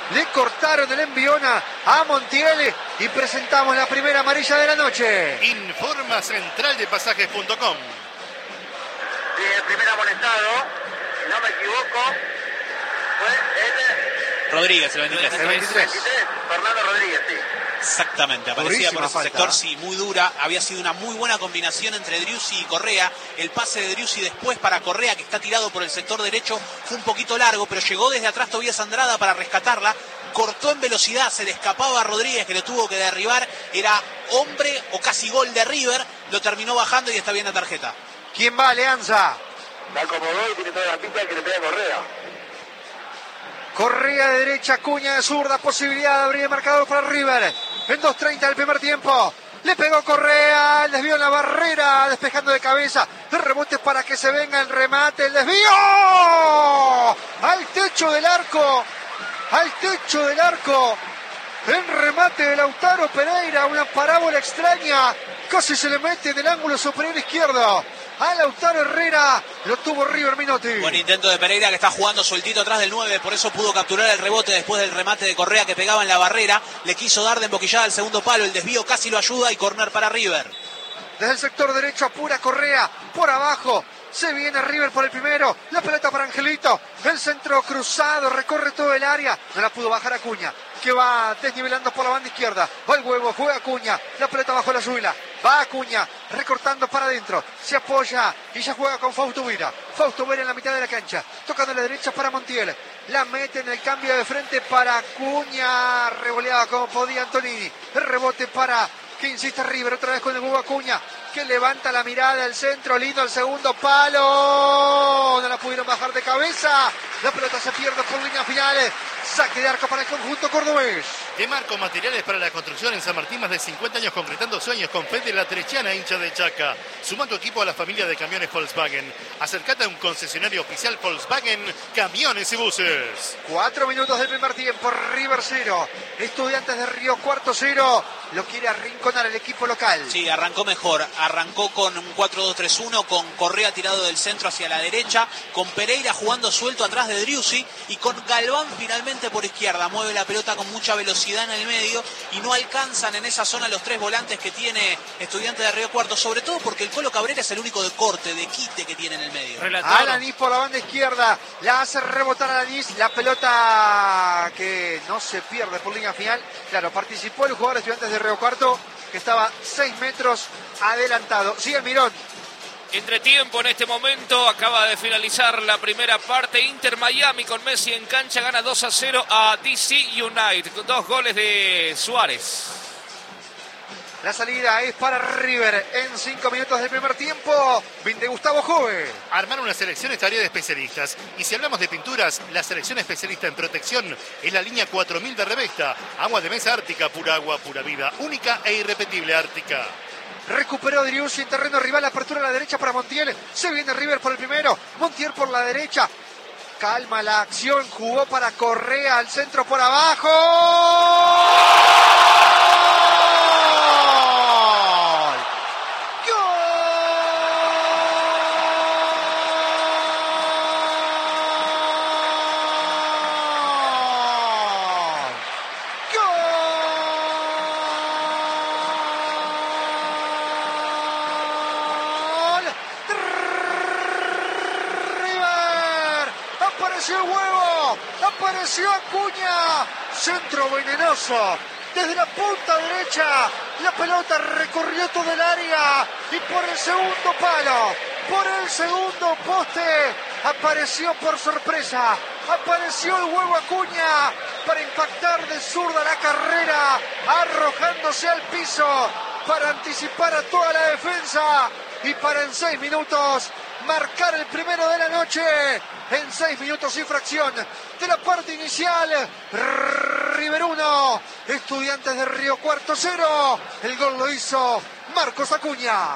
Le cortaron el envión a Montiel y presentamos la primera amarilla de la noche.
Informa centraldepasajes.com.
Sí, el primer amonestado, si no me equivoco, fue el
Rodríguez, el 23.
El 23.
Fernando Rodríguez, sí.
Exactamente, aparecía por ese
Durísima
sector,
falta.
sí, muy dura. Había sido una muy buena combinación entre Driussi y Correa. El pase de Driussi después para Correa, que está tirado por el sector derecho, fue un poquito largo, pero llegó desde atrás Tobías Andrada para rescatarla. Cortó en velocidad, se le escapaba a Rodríguez, que lo tuvo que derribar. Era hombre o casi gol de River. Lo terminó bajando y está bien la tarjeta.
¿Quién va, Alianza?
La acomodó y tiene toda la pinta de que le pega Correa.
Correa de derecha, Cuña de zurda, posibilidad de abrir el marcador para River. En 2:30 del primer tiempo. Le pegó Correa, el desvío en la barrera, despejando de cabeza. El rebote para que se venga el remate, el desvío. Al techo del arco. Al techo del arco. El remate de Lautaro Pereira, una parábola extraña. Casi se le mete en el ángulo superior izquierdo. A Lautaro Herrera, lo tuvo River Minotti.
Buen intento de Pereira, que está jugando sueltito atrás del 9, por eso pudo capturar el rebote después del remate de Correa que pegaba en la barrera. Le quiso dar de emboquillada al segundo palo, el desvío casi lo ayuda y córner para River.
Desde el sector derecho apura Correa, por abajo. Se viene River por el primero. La pelota para Angelito. El centro cruzado, recorre todo el área. No la pudo bajar Acuña, que va desnivelando por la banda izquierda. Va el huevo, juega Acuña. La pelota bajo la suela. Va Acuña, recortando para adentro. Se apoya y ya juega con Fausto Vera. Fausto Vera en la mitad de la cancha. Tocando a la derecha para Montiel. La mete en el cambio de frente para Acuña. Revoleaba como podía Antonini. El rebote para que insiste River otra vez con el huevo Acuña, que levanta la mirada al centro, lindo el segundo palo, no la pudieron bajar de cabeza, la pelota se pierde por líneas finales, saque de arco para el conjunto cordobés.
De Marco Materiales para la Construcción en San Martín, más de 50 años concretando sueños con Fede La Trechana, hincha de Chaca. Suma tu equipo a la familia de camiones Volkswagen. Acércate a un concesionario oficial Volkswagen, camiones y buses.
4 minutos del primer tiempo, River 0, Estudiantes de Río Cuarto 0, lo quiere arrinconar el equipo local.
Sí, arrancó mejor, arrancó con un 4-2-3-1, con Correa tirado del centro hacia la derecha, con Pereira jugando suelto atrás de Driussi y con Galván finalmente por izquierda. Mueve la pelota con mucha velocidad en el medio y no alcanzan en esa zona los tres volantes que tiene Estudiantes de Río Cuarto, sobre todo porque el Colo Cabrera es el único de corte, de quite que tiene en el medio.
Alanis por la banda izquierda, la hace rebotar a Alanis, la pelota que no se pierde por línea final. Claro, participó el jugador de Estudiantes de Río Cuarto, que estaba 6 metros adelantado. Sigue Mirón.
Entretiempo en este momento, acaba de finalizar la primera parte. Inter Miami con Messi en cancha gana 2-0 a DC United, con 2 goles de Suárez.
La salida es para River en 5 minutos del primer tiempo. De Gustavo Jove.
Armar una selección es tarea de especialistas. Y si hablamos de pinturas, la selección especialista en protección es la línea 4000 de Revesta. Agua de mesa Ártica, pura agua, pura vida. Única e irrepetible Ártica.
Recuperó Driussi en terreno rival, apertura a la derecha para Montiel. Se viene River por el primero. Montiel por la derecha. Calma la acción, jugó para Correa al centro por abajo. Apareció el huevo, apareció Acuña, centro venenoso, desde la punta derecha, la pelota recorrió todo el área y por el segundo palo, por el segundo poste, apareció por sorpresa, apareció el huevo Acuña para impactar de zurda la carrera, arrojándose al piso para anticipar a toda la defensa y para en 6 minutos marcar el primero de la noche. En 6 minutos y fracción de la parte inicial, River 1, Estudiantes de Río Cuarto 0. El gol lo hizo Marcos Acuña.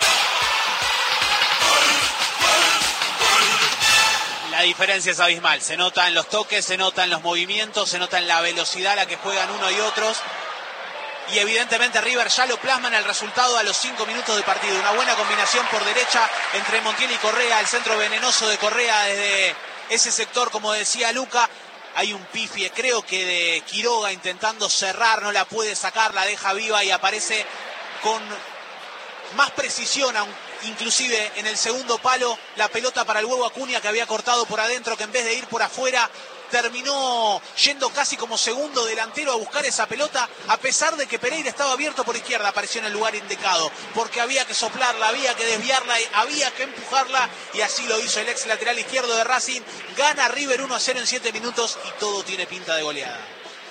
La diferencia es abismal, se nota en los toques, se nota en los movimientos, se nota en la velocidad a la que juegan uno y otros. Y evidentemente River ya lo plasma en el resultado a los 5 minutos de partido. Una buena combinación por derecha entre Montiel y Correa, el centro venenoso de Correa desde ese sector, como decía Luca. hay un pifie, creo que de Quiroga intentando cerrar, no la puede sacar, la deja viva y aparece con más precisión, inclusive en el segundo palo, la pelota para el Huevo Acuña, que había cortado por adentro, que en vez de ir por afuera terminó yendo casi como segundo delantero a buscar esa pelota, a pesar de que Pereira estaba abierto por izquierda. Apareció en el lugar indicado, porque había que soplarla, había que desviarla, había que empujarla, y así lo hizo el ex lateral izquierdo de Racing. Gana River 1-0 en 7 minutos y todo tiene pinta de goleada.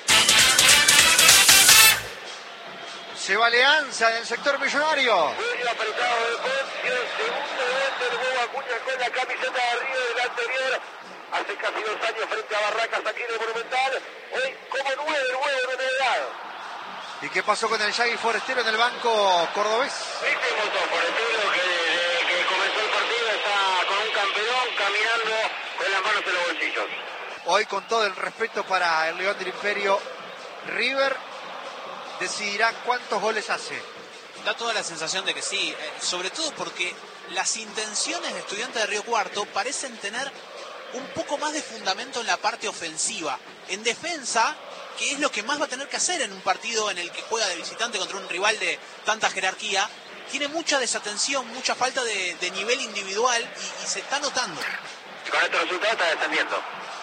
Se va Alianza en el sector millonario.
Muy apretado de Poncio, segundo gol del Huevo Acuña con la camiseta de Río del anterior. Hace casi 2 años frente a Barracas aquí en el Monumental. Hoy como 9 el Huevo de novedad.
¿Y qué pasó con el Yagui Forestero en el banco cordobés?
Este motor Forestero que desde que comenzó el partido está con un campeón caminando con las manos en los bolsillos.
Hoy, con todo el respeto para el León del Imperio, River decidirá cuántos goles hace.
Da toda la sensación de que sí, sobre todo porque las intenciones de Estudiantes de Río Cuarto parecen tener un poco más de fundamento en la parte ofensiva. En defensa, que es lo que más va a tener que hacer en un partido en el que juega de visitante contra un rival de tanta jerarquía, tiene mucha desatención, mucha falta de nivel individual y se está notando.
Y con este resultado está descendiendo.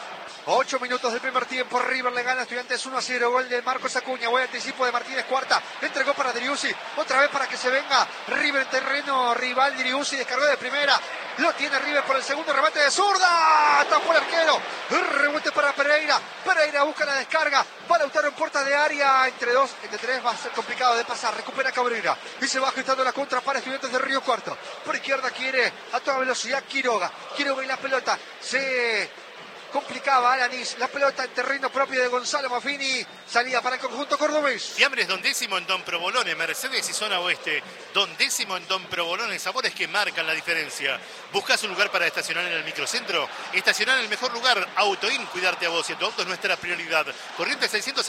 8 minutos del primer tiempo, River le gana a Estudiantes 1-0, gol de Marcos Acuña, buen anticipo de Martínez Cuarta, entregó para Driussi, otra vez para que se venga River en terreno rival. Driussi descargó de primera, lo tiene River por el segundo, remate de zurda, tapó el arquero, rebote para Pereira, Pereira busca la descarga, va Lautaro en puerta de área, entre 3 va a ser complicado de pasar, recupera Cabrera y se va gestando la contra para Estudiantes de Río Cuarto. Por izquierda quiere a toda velocidad Quiroga y la pelota se complicaba Alanis, la pelota en terreno propio de Gonzalo Maffini, salida para el conjunto cordobés.
Fiambres Don Décimo en Don Provolone, Mercedes y zona oeste. Don Décimo en Don Provolone, sabores que marcan la diferencia. ¿Buscas un lugar para estacionar en el microcentro? Estacionar en el mejor lugar. Autoin, cuidarte a vos y a tu auto es nuestra prioridad. Corriente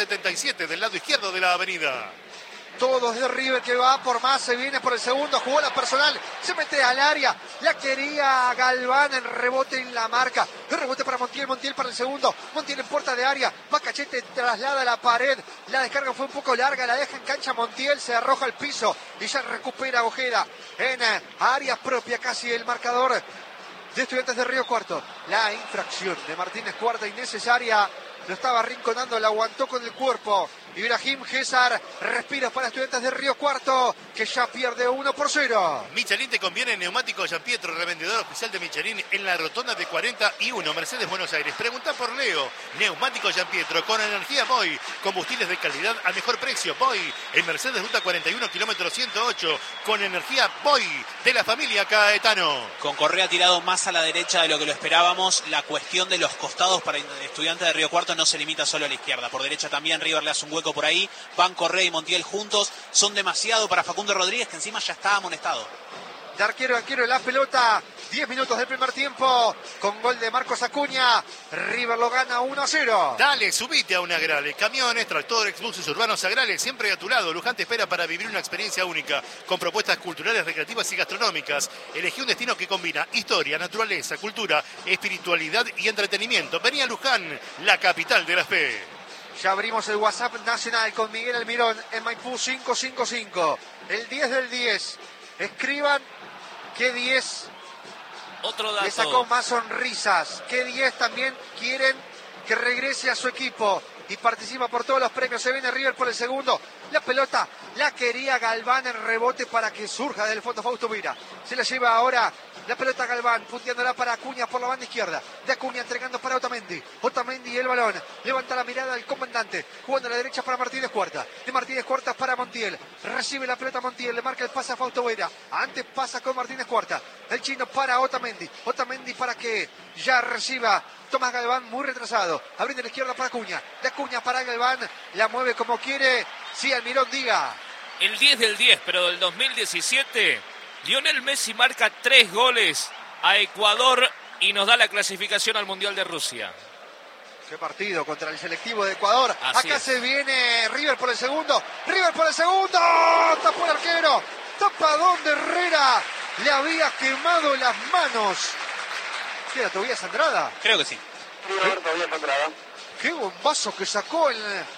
677 del lado izquierdo de la avenida.
Todos de River, que va por más, se viene por el segundo, jugó la personal, se mete al área, la quería Galván, el rebote en la marca, el rebote para Montiel para el segundo, Montiel en puerta de área, va Cachete, traslada a la pared, la descarga fue un poco larga, la deja en cancha Montiel, se arroja al piso y ya recupera Ojeda en área propia, casi el marcador de Estudiantes de Río Cuarto. La infracción de Martínez Cuarta innecesaria, lo estaba arrinconando, la aguantó con el cuerpo. Ibrahim César respira para Estudiantes de Río Cuarto, que ya pierde 1-0.
Michelin te conviene, neumático Gianpietro, revendedor oficial de Michelin en la rotonda de 41, Mercedes, Buenos Aires. Pregunta por Leo. Neumático Gianpietro con energía Boy, combustibles de calidad al mejor precio. Boy en Mercedes, ruta 41, kilómetro 108, con energía Boy de la familia Caetano.
Con Correa tirado más a la derecha de lo que lo esperábamos, la cuestión de los costados para Estudiantes de Río Cuarto no se limita solo a la izquierda. Por derecha también River le hace un hueco por ahí, van Correa y Montiel juntos, son demasiado para Facundo Rodríguez, que encima ya está amonestado.
De arquero la pelota, 10 minutos del primer tiempo, con gol de Marcos Acuña, River lo gana 1-0.
Dale, subite a un Agrale, camiones, tractores, buses urbanos Agrale, siempre a tu lado. Luján te espera para vivir una experiencia única, con propuestas culturales, recreativas y gastronómicas. Elegí un destino que combina historia, naturaleza, cultura, espiritualidad y entretenimiento. Vení a Luján, la capital de la fe.
Ya abrimos el WhatsApp nacional con Miguel Almirón en Maipú 555. El 10 del 10. Escriban qué 10
Otro dato.
le sacó más sonrisas. Qué 10 también quieren que regrese a su equipo y participa por todos los premios. Se viene River por el segundo. La pelota la quería Galván en rebote para que surja del fondo Fausto Vira. Se la lleva ahora la pelota Galván, punteándola para Acuña por la banda izquierda. De Acuña entregando para Otamendi. Otamendi el balón. Levanta la mirada del comandante. Jugando a la derecha para Martínez Cuarta. De Martínez Cuarta para Montiel. Recibe la pelota Montiel. Le marca el pase a Fausto Vera. Antes pasa con Martínez Cuarta. El chino para Otamendi. Otamendi para que ya reciba Tomás Galván, muy retrasado. Abriendo la izquierda para Acuña. De Acuña para Galván. La mueve como quiere. Sí, Almirón, diga.
El 10 del 10, pero del 2017, Lionel Messi marca 3 goles a Ecuador y nos da la clasificación al Mundial de Rusia.
Qué partido contra el selectivo de Ecuador.
Así
Acá
es.
se viene River por el segundo. River por el segundo. Tapó el arquero. Tapadón de Herrera. Le había quemado las manos. ¿Qué era Tobías Andrada?
Creo que sí.
Sí, Roberto, bien encontrada.
Qué bombazo que sacó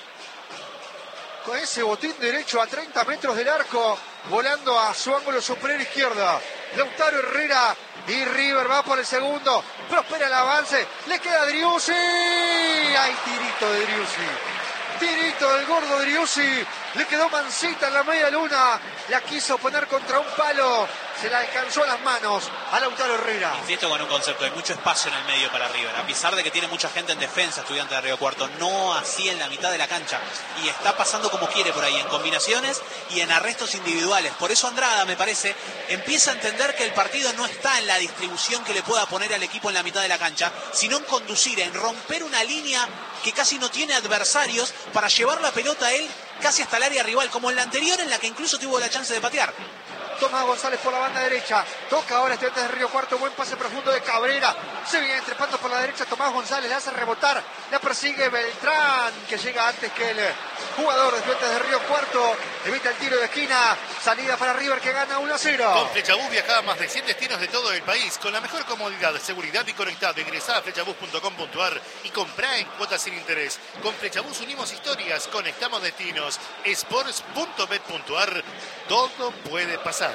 con ese botín derecho a 30 metros del arco, volando a su ángulo superior izquierda. Lautaro Herrera y River va por el segundo. Prospera el avance. Le queda Driussi. ¡Ay, tirito de Driussi! Tirito del gordo Driussi. Le quedó mansita en la media luna. La quiso poner contra un palo. Se la alcanzó a las manos a Lautaro Herrera.
Insisto con un concepto, hay mucho espacio en el medio para River, a pesar de que tiene mucha gente en defensa, Estudiantes de Río Cuarto, no así en la mitad de la cancha, y está pasando como quiere por ahí, en combinaciones y en arrestos individuales. Por eso Andrada, me parece, empieza a entender que el partido no está en la distribución que le pueda poner al equipo en la mitad de la cancha, sino en conducir, en romper una línea que casi no tiene adversarios para llevar la pelota a él casi hasta el área rival, como en la anterior, en la que incluso tuvo la chance de patear.
Tomás González por la banda derecha. Toca ahora Estudiantes de Río Cuarto. Buen pase profundo de Cabrera. Se viene trepando por la derecha Tomás González. Le hace rebotar. La persigue Beltrán, que llega antes que el jugador de Estudiantes de Río Cuarto. Evita el tiro de esquina. Salida para River, que gana 1-0.
Con Flechabús viaja a más de 100 destinos de todo el país. Con la mejor comodidad, seguridad y conectado. Ingresá a flechabús.com.ar y comprá en cuotas sin interés. Con Flechabús unimos historias. Conectamos destinos. Sports.bet.ar. Todo puede pasar.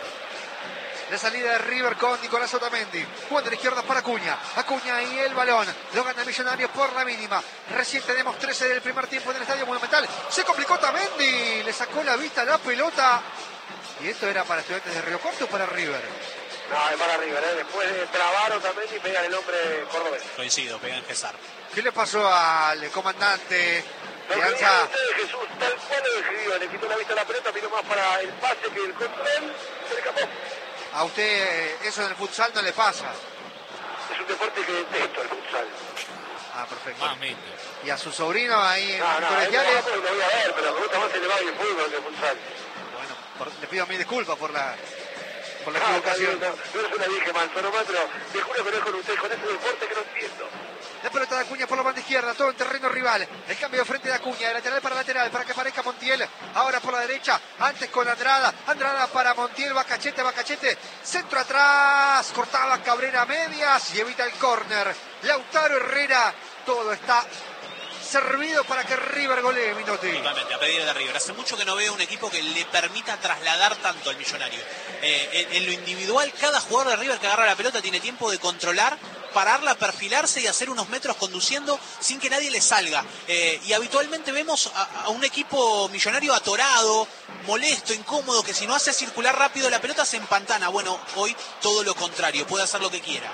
La salida de River con Nicolás Otamendi. Jugando a la izquierda para Acuña. Acuña y el balón. Lo gana Millonarios por la mínima. Recién tenemos 13 del primer tiempo en el Estadio Monumental. Se complicó Otamendi. Le sacó la vista a la pelota. ¿Y esto era para Estudiantes de Río Cuarto o para River?
No, es para River, ¿eh? Después de trabar Otamendi y pegar el hombre cordobés.
Coincido, pega en Gesar.
¿Qué le pasó al comandante?
Lo que dice usted, Jesús, tal cual lo describió. Le quitó la vista a la pelota, miró más para el pase que el control. Se le escapó.
A usted eso en el futsal no le pasa.
Es un deporte que detesto, el futsal.
Ah, perfecto.
Mamita.
Y a su sobrino ahí en
No,
colegiales.
lo voy a ver, pero me gusta más el baile de fútbol que el futsal.
Bueno, le pido mil disculpas por la equivocación.
No es una dije manzano, pero te juro que no es con usted, con ese deporte que no entiendo.
La pelota de Acuña por la banda izquierda, todo en terreno rival. El cambio de frente de Acuña, de lateral para que aparezca Montiel. Ahora por la derecha, antes con Andrada. Andrada para Montiel, Bacachete. Centro atrás, cortaba Cabrera a medias y evita el córner. Lautaro Herrera, todo está servido para que River golee, Minotti.
Totalmente, a pedir de River. Hace mucho que no veo un equipo que le permita trasladar tanto al Millonario. En lo individual, cada jugador de River que agarra la pelota tiene tiempo de controlar, pararla, perfilarse y hacer unos metros conduciendo sin que nadie le salga. Y habitualmente vemos a un equipo millonario atorado, molesto, incómodo, que si no hace circular rápido la pelota se empantana. Bueno, hoy todo lo contrario, puede hacer lo que quiera.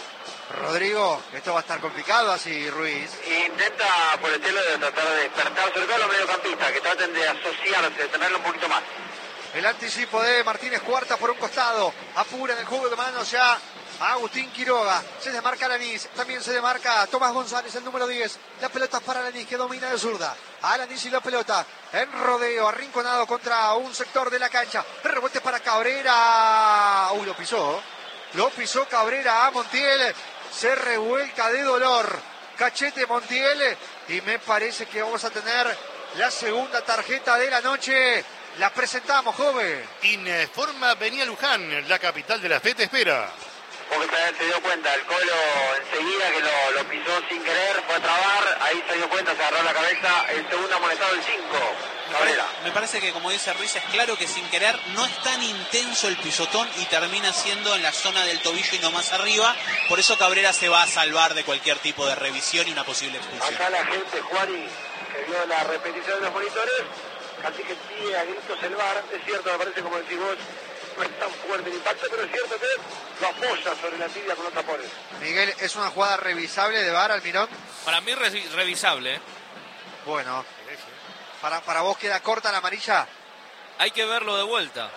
Rodrigo, esto va a estar complicado así, Ruiz.
Intenta por el cielo de tratar de despertar, sobre todo a los mediocampistas, que traten de asociarse, de tenerlo un poquito más.
El anticipo de Martínez Cuarta por un costado. Apura en el juego de manos ya a Agustín Quiroga. Se desmarca Alanís. También se desmarca Tomás González, el número 10. La pelota es para Alanís, que domina de zurda. Alanís y la pelota en rodeo, arrinconado contra un sector de la cancha. El rebote para Cabrera. Uy, lo pisó. Lo pisó Cabrera a Montiel. Se revuelca de dolor Cachete Montiel. Y me parece que vamos a tener la segunda tarjeta de la noche. La presentamos, joven.
Informa Venía Luján, la capital de la fe te espera.
Porque se dio cuenta, el Colo enseguida que lo pisó sin querer, fue a trabar, ahí se dio cuenta, se agarró la cabeza, el segundo amonestado, el 5, Cabrera.
Me parece que, como dice Ruiz, es claro que sin querer no es tan intenso el pisotón y termina siendo en la zona del tobillo y no más arriba. Por eso Cabrera se va a salvar de cualquier tipo de revisión y una posible expulsión.
Acá la gente, Juani, que vio la repetición de los monitores, así que pide a gritos el VAR. Es cierto, me parece, como decís vos, no es tan fuerte el impacto, pero es cierto que lo apoya sobre la tibia con los tapones.
Miguel, ¿es una jugada revisable de VAR, Almirón?
Para mí revisable.
Bueno, para vos queda corta la amarilla.
Hay que verlo de vuelta.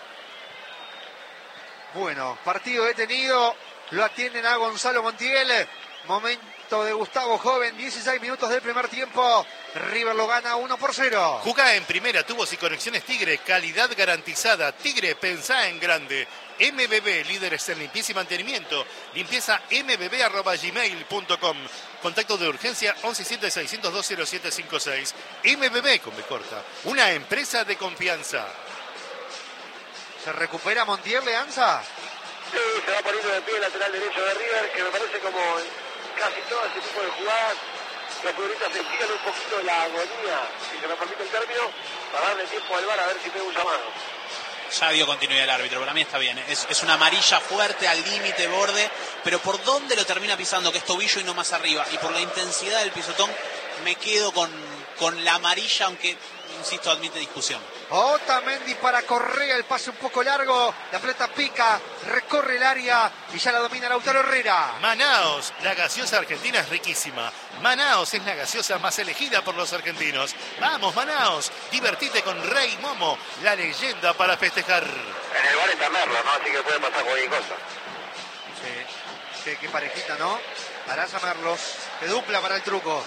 Bueno, partido detenido, lo atienden a Gonzalo Montiel. Momento de Gustavo Joven, 16 minutos del primer tiempo. River lo gana 1-0.
Jugá en primera, tubos y conexiones Tigre, calidad garantizada. Tigre, pensá en grande. MBB, líderes en limpieza y mantenimiento. Limpieza mbb@gmail.com. Contacto de urgencia 117-602-0756. MBB con B corta, una empresa de confianza.
¿Se recupera Montiel, Leanza?
Sí, se va poniendo de pie el lateral derecho de River, que me parece como en casi todo ese tipo de jugadas los futbolistas se estiran un poquito de la agonía, si se me permite el término, para darle tiempo al VAR a ver si pega un llamado.
Ya dio continuidad el árbitro, para mí está bien. Es una amarilla fuerte, al límite, borde, pero por dónde lo termina pisando, que es tobillo y no más arriba, y por la intensidad del pisotón, me quedo con la amarilla, aunque, insisto, admite discusión.
Otamendi para Correa, el pase un poco largo, la pelota pica, recorre el área y ya la domina Lautaro Herrera.
Manaos, la gaseosa argentina es riquísima. Manaos es la gaseosa más elegida por los argentinos. Vamos, Manaos, divertite con Rey Momo, la leyenda para festejar.
En el bar está Merlo, ¿no? Así que puede pasar cualquier cosa.
Sí, qué parejita, ¿no? Araya Merlos, que dupla para el truco.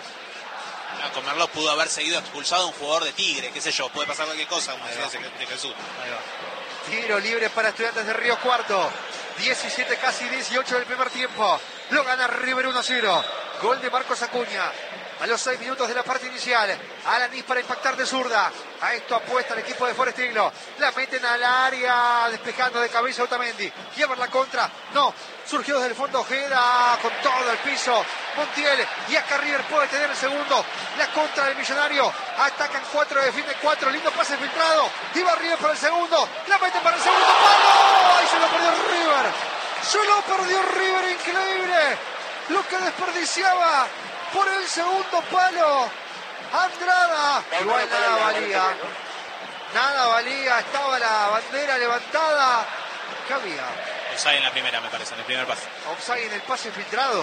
Con Merlos pudo haber seguido expulsado un jugador de Tigre, qué sé yo, puede pasar cualquier cosa, como decía de Jesús.
Ahí va. Tiro libre para Estudiantes de Río Cuarto. 17, casi 18 del primer tiempo. Lo gana River 1-0. Gol de Marcos Acuña. A los 6 minutos de la parte inicial. Alanis para impactar de zurda. A esto apuesta el equipo de Forestino. La meten al área, despejando de cabeza Otamendi. Llevan la contra. No, surgió desde el fondo Ojeda con todo el piso. Montiel, y acá River puede tener el segundo. La contra del Millonario. Atacan 4, defienden 4. Lindo pase filtrado. Y va River para el segundo. La meten para el segundo palo. ¡Ay, se lo perdió River! Se lo perdió River, increíble. Lo que desperdiciaba por el segundo palo. Andrada. Igual nada valía. Nada valía. Estaba la bandera levantada. ¿Qué había?
Offside en la primera, me parece, en el primer pase.
Offside en el pase filtrado.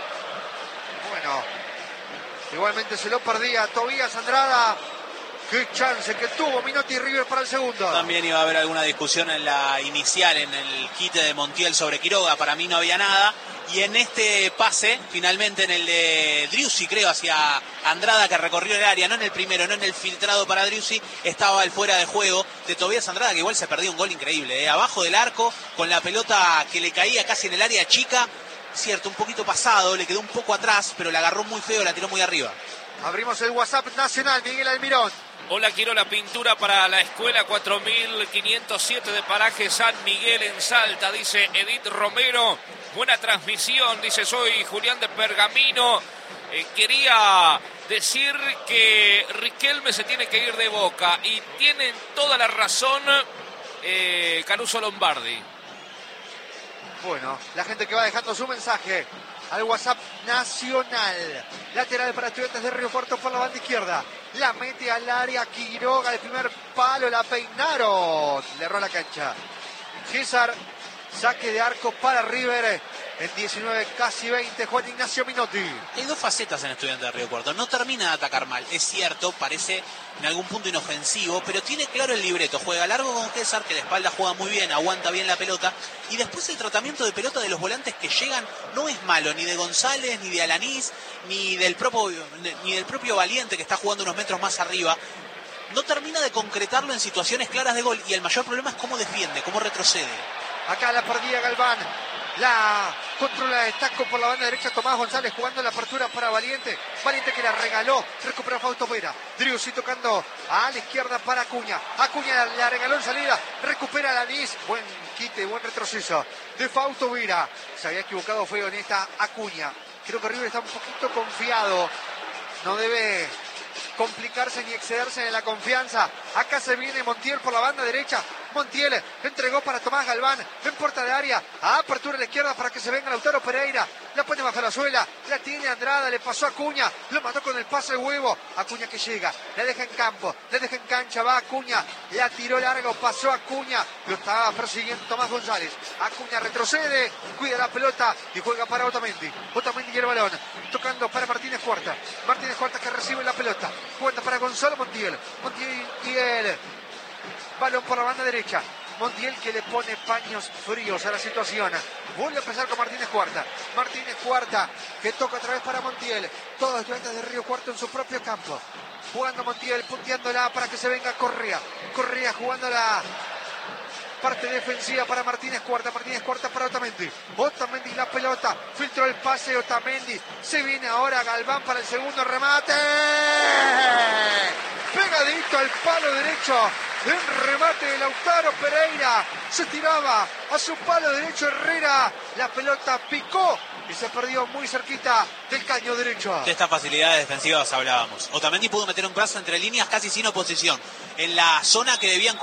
Bueno, igualmente se lo perdía Tobías Andrada. Qué chance que tuvo Minotti y River para el segundo.
También iba a haber alguna discusión en la inicial, en el quite de Montiel sobre Quiroga. Para mí no había nada. Y en este pase, finalmente en el de Driussi, creo, hacia Andrada, que recorrió el área, no en el primero, no en el filtrado para Driussi, estaba el fuera de juego de Tobías Andrada, que igual se perdió un gol increíble, abajo del arco, con la pelota que le caía casi en el área chica. Cierto, un poquito pasado, le quedó un poco atrás, pero la agarró muy feo, la tiró muy arriba.
Abrimos el WhatsApp nacional, Miguel Almirón.
Hola, quiero la pintura para la escuela 4507 de Paraje San Miguel en Salta, dice Edith Romero. Buena transmisión, dice, soy Julián de Pergamino. Quería decir que Riquelme se tiene que ir de Boca y tienen toda la razón Caruso Lombardi.
Bueno, la gente que va dejando su mensaje al WhatsApp nacional. Lateral para Estudiantes de Río Cuarto por la banda izquierda. La mete al área Quiroga, el primer palo, la peinaron. Le erró la cancha. César, saque de arco para River. En 19, casi 20, Juan Ignacio Minotti.
Hay dos facetas en Estudiantes de Río Cuarto. No termina de atacar mal. Es cierto, parece en algún punto inofensivo, pero tiene claro el libreto. Juega largo con César, que de espalda juega muy bien, aguanta bien la pelota. Y después el tratamiento de pelota de los volantes que llegan no es malo, ni de González, ni de Alanís, ni del propio Valiente, que está jugando unos metros más arriba. No termina de concretarlo en situaciones claras de gol. Y el mayor problema es cómo defiende, cómo retrocede.
Acá la perdía Galván. La controla de taco por la banda derecha Tomás González jugando la apertura para Valiente. Valiente que la regaló. Recupera Fausto Vera. Driussi tocando a la izquierda para Acuña. Acuña la regaló en salida. Recupera Alanís. Buen quite, buen retroceso de Fausto Vera. Se había equivocado feo en esta Acuña. Creo que River está un poquito confiado. No debe complicarse ni excederse en la confianza. Acá se viene Montiel por la banda derecha. Montiel entregó para Tomás Galván en puerta de área, a apertura a la izquierda para que se venga Lautaro Pereira, la pone bajo la suela, la tiene Andrada, le pasó a Acuña, lo mató con el pase de huevo. Acuña que llega, la deja en campo, la deja en cancha, va Acuña, la tiró largo, pasó a Acuña, lo estaba persiguiendo Tomás González. Acuña retrocede, cuida la pelota y juega para Otamendi. Otamendi y el balón, tocando para Martínez Cuarta. Martínez Cuarta que recibe la pelota, cuenta para Gonzalo Montiel. Montiel y él. Balón por la banda derecha. Montiel que le pone paños fríos a la situación. Vuelve a empezar con Martínez Cuarta. Martínez Cuarta que toca otra vez para Montiel. Todos Estudiantes de Río Cuarto en su propio campo. Jugando Montiel, punteándola para que se venga Correa. Correa jugando la parte defensiva para Martínez Cuarta. Martínez Cuarta para Otamendi. Otamendi la pelota. Filtró el pase Otamendi. Se viene ahora Galván para el segundo remate. Pegadito al palo derecho El remate de Lautaro Pereira. Se tiraba a su palo derecho Herrera. La pelota picó y se perdió muy cerquita del caño derecho.
De estas facilidades defensivas hablábamos. Otamendi pudo meter un brazo entre líneas casi sin oposición. En la zona que debían